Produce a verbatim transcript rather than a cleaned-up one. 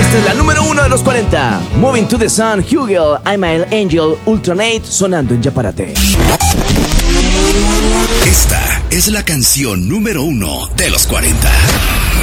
Esta es la número uno de los cuarenta. Moving to the Sun, Hugel, I'm an Angel, Ultranate, sonando en Yaparate. Esta es la canción número uno de los cuarenta.